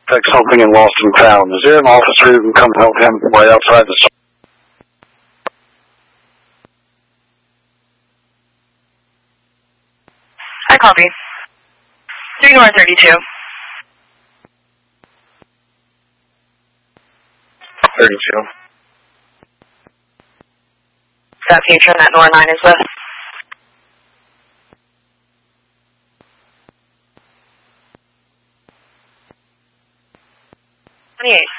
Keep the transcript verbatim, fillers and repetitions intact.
Fix something in Lost and Found. Is there an officer who can come help him right outside the store? I copy. three North thirty-two. thirty-two. That patron that Nor nine is with? twenty-eight.